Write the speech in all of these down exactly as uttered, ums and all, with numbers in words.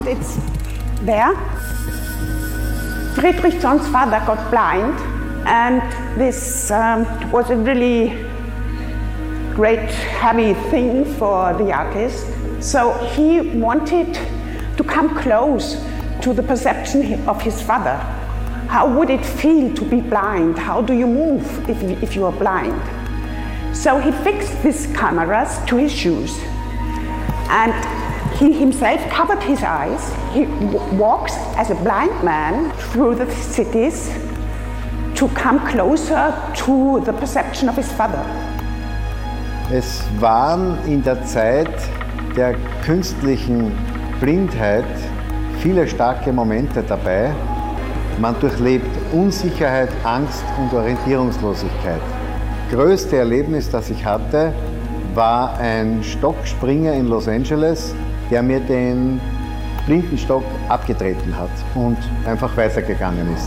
It's there. Friedrich Zorn's father got blind, and this um, was a really great, heavy thing for the artist. So he wanted to come close to the perception of his father. How would it feel to be blind? How do you move if, if you are blind? So he fixed these cameras to his shoes, and he himself covered his eyes. He w- walks as a blind man through the cities to come closer to the perception of his father. Es waren in der Zeit der künstlichen Blindheit viele starke Momente dabei. Man durchlebt Unsicherheit, Angst und Orientierungslosigkeit. Das größte Erlebnis, das ich hatte, war ein Stockspringer in Los Angeles, der mir den Blindenstock abgetreten hat und einfach weitergegangen ist.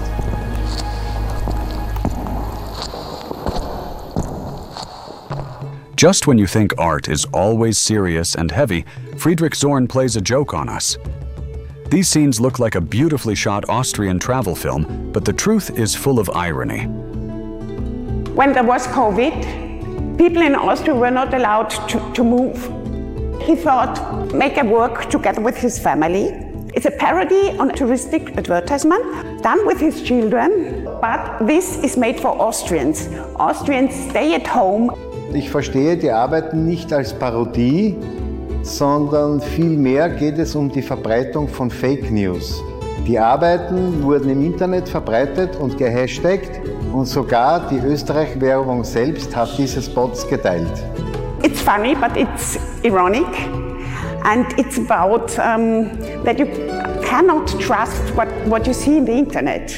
Just when you think art is always serious and heavy, Friedrich Zorn plays a joke on us. These scenes look like a beautifully shot Austrian travel film, but the truth is full of irony. When there was COVID, people in Austria were not allowed to, to move. He thought, make a work together with his family. It's a parody on a touristic advertisement done with his children, but this is made for Austrians. Austrians stay at home. Ich verstehe die Arbeiten nicht als Parodie, sondern vielmehr geht es um die Verbreitung von Fake News. Die Arbeiten wurden im Internet verbreitet und gehashtagt und sogar die Österreich-Werbung selbst hat diese Spots geteilt. It's funny, but it's ironic, and it's about um, that you cannot trust what, what you see in the internet.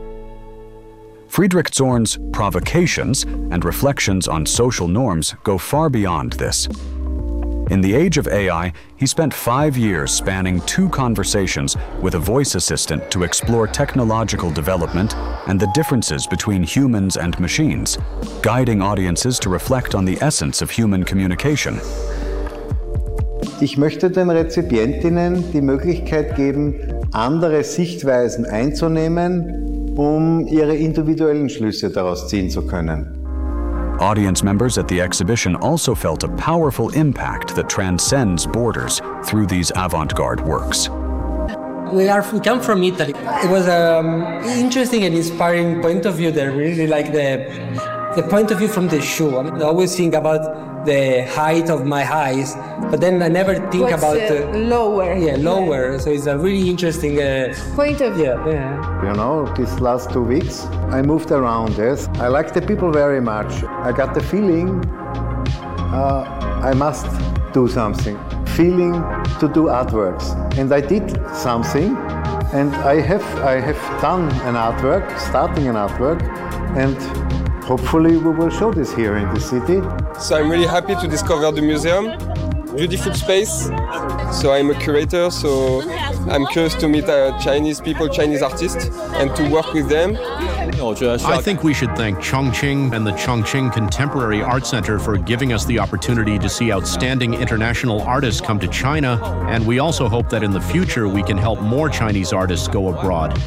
Friedrich Zorn's provocations and reflections on social norms go far beyond this. In the age of A I, he spent five years spanning two conversations with a voice assistant to explore technological development and the differences between humans and machines, guiding audiences to reflect on the essence of human communication. Ich möchte den Rezipientinnen die Möglichkeit geben, andere Sichtweisen einzunehmen, um ihre individuellen Schlüsse daraus ziehen zu können. Audience members at the exhibition also felt a powerful impact that transcends borders through these avant-garde works. We are we come from Italy. It was an interesting and inspiring point of view there. Really like the the point of view from the show. I always think about the height of my eyes, but then I never think What's, about uh, uh, lower. Yeah, lower. Yeah. So it's a really interesting uh, point of view. Yeah, yeah. You know, these last two weeks, I moved around, yes. I like the people very much. I got the feeling uh, I must do something. Feeling to do artworks. And I did something, and I have, I have done an artwork, starting an artwork, and hopefully we will show this here in the city. So I'm really happy to discover the museum. Beautiful space. So I'm a curator, so I'm curious to meet uh, Chinese people, Chinese artists, and to work with them. I think we should thank Chongqing and the Chongqing Contemporary Art Center for giving us the opportunity to see outstanding international artists come to China, and we also hope that in the future we can help more Chinese artists go abroad.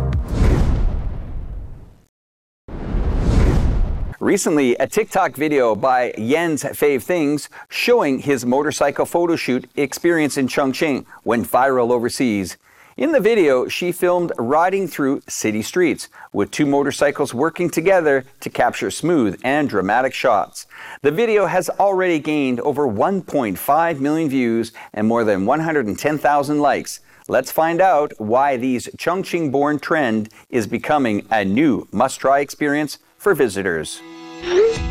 Recently, a TikTok video by Yen's Fave Things showing his motorcycle photo shoot experience in Chongqing went viral overseas. In the video, she filmed riding through city streets with two motorcycles working together to capture smooth and dramatic shots. The video has already gained over one point five million views and more than one hundred ten thousand likes. Let's find out why this Chongqing-born trend is becoming a new must-try experience for visitors.